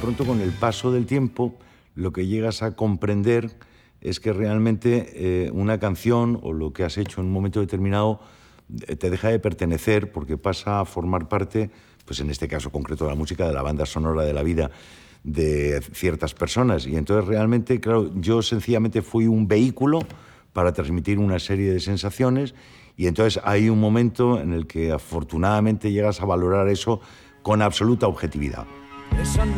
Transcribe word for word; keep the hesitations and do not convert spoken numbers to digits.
pronto con el paso del tiempo lo que llegas a comprender es que realmente eh, una canción o lo que has hecho en un momento determinado eh, te deja de pertenecer porque pasa a formar parte, pues en este caso concreto de la música, de la banda sonora de la vida de ciertas personas. Y entonces realmente, claro, yo sencillamente fui un vehículo para transmitir una serie de sensaciones y entonces hay un momento en el que afortunadamente llegas a valorar eso con absoluta objetividad. Esa